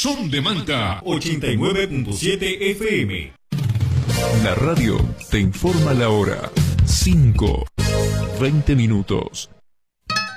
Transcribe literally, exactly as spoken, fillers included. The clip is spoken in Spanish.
Son de Manta ochenta y nueve punto siete F M. La radio te informa la hora. cinco, veinte minutos.